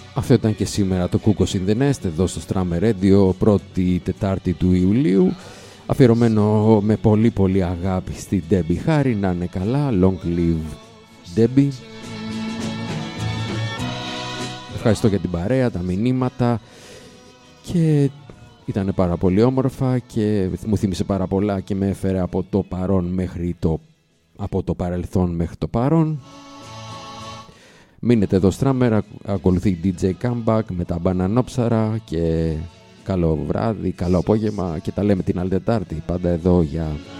Αυτό ήταν και σήμερα το Cuckoo in the Nest εδώ στο Strammer Radio, 1η Τετάρτη του Ιουλίου, αφιερωμένο με πολύ πολύ αγάπη στη Debbie Harry. Να είναι καλά, long live Debbie. Ευχαριστώ για την παρέα, τα μηνύματα, και ήταν πάρα πολύ όμορφα και μου θύμισε πάρα πολλά και με έφερε από το παρόν μέχρι από το παρελθόν μέχρι το παρόν. Μείνετε εδώ Strammer, ακολουθεί DJ Comeback με τα μπανανόψαρα και καλό βράδυ, καλό απόγευμα και τα λέμε την άλλη Τετάρτη, πάντα εδώ για